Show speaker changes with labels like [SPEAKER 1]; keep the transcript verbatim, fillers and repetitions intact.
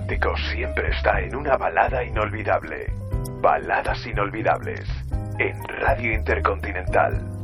[SPEAKER 1] romántico siempre está en una balada inolvidable. Baladas inolvidables en Radio Intercontinental.